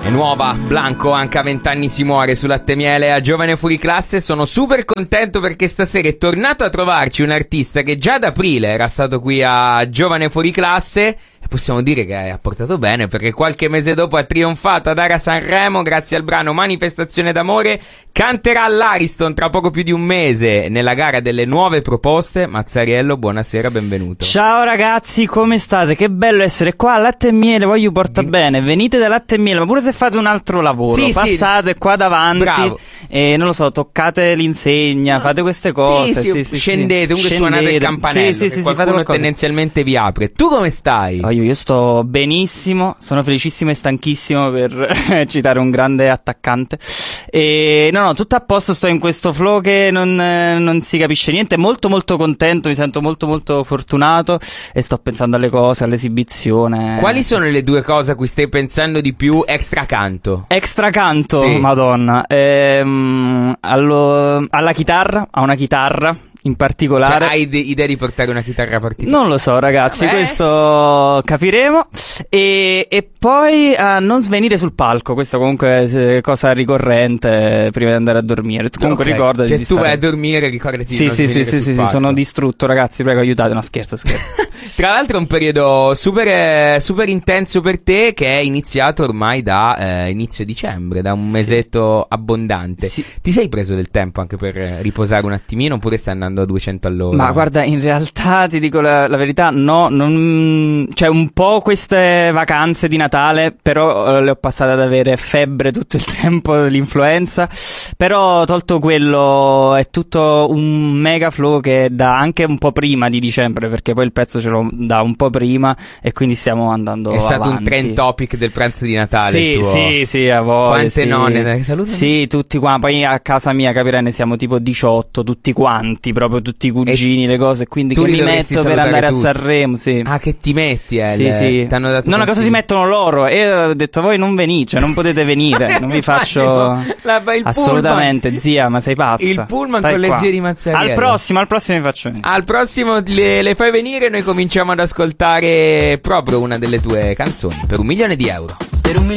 È nuova, Blanco, anche a 20 anni si muore su Latte Miele a Giovane Fuori Classe. Sono super contento perché stasera è tornato a trovarci un artista che già ad aprile era stato qui a Giovane Fuori Classe. E possiamo dire che ha portato bene, perché qualche mese dopo ha trionfato ad Ara Sanremo grazie al brano Manifestazione d'amore. Canterà all'Ariston tra poco più di un mese nella gara delle nuove proposte. Mazzariello, buonasera, benvenuto. Ciao ragazzi, come state? Che bello essere qua a Latte e Miele, voi porta bene. Venite da Latte e Miele, ma pure se fate un altro lavoro, passate qua davanti. Bravo. E non lo so, toccate l'insegna, fate queste cose. Sì, scendete, comunque suonate il campanello, che qualcuno tendenzialmente vi apre. Tu come stai? Io sto benissimo, sono felicissimo e stanchissimo, per citare un grande attaccante. E no, tutto a posto, sto in questo flow che non si capisce niente, molto molto contento, mi sento molto molto fortunato e sto pensando alle cose, all'esibizione. Quali sono le due cose a cui stai pensando di più extra canto? Extra canto, sì. Madonna, alla chitarra, a una chitarra in particolare. Cioè, hai idea di portare una chitarra particolare? Non lo so ragazzi, questo capiremo. E poi a non svenire sul palco, questa comunque è cosa ricorrente prima di andare a dormire. Tu comunque ricordati, cioè, tu vai a dormire, ricordati di non svenire sul palco. Sono distrutto ragazzi, prego aiutate, no scherzo. Tra l'altro è un periodo super intenso per te, che è iniziato ormai da inizio dicembre, da un mesetto abbondante. Sì. Ti sei preso del tempo anche per riposare un attimino, oppure stai andando a 200 all'ora? Ma guarda, in realtà ti dico la verità, no, cioè un po' queste vacanze di Natale, però le ho passate ad avere febbre tutto il tempo, l'influenza, però tolto quello è tutto un mega flow che da anche un po' prima di dicembre, perché poi il pezzo ce lo dà un po' prima e quindi stiamo andando avanti. È stato un trend topic del pranzo di Natale. Sì, a voi. Quante nonne? Salutami. Sì, tutti qua, poi a casa mia, capirai, ne siamo tipo 18, tutti quanti, proprio tutti i cugini, le cose, quindi che mi metto per andare tutti a Sanremo, sì. Ah, che ti metti, Sì. T'hanno dato una cosa si mettono loro e ho detto voi non venite, cioè non potete venire, non vi faccio assolutamente, pullman. Zia, ma sei pazza. Il pullman stai con qua. Le zie di Mazzariello. Al prossimo mi faccio venire. Al prossimo le fai venire e noi cominciamo ad ascoltare proprio una delle tue canzoni, per €1 milione.